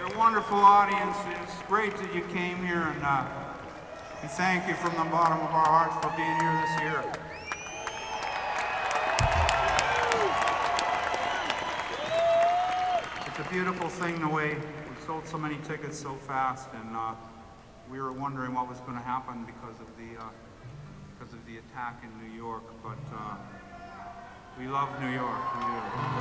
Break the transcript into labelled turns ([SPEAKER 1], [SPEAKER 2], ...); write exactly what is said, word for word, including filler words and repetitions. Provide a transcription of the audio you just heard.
[SPEAKER 1] What a wonderful audience. It's great that you came here, and uh, we thank you from the bottom of our hearts for being here this year. It's a beautiful thing the way we sold so many tickets so fast, and uh, we were wondering what was going to happen because of the uh, because of the attack in New York, but uh, we love New York. We do.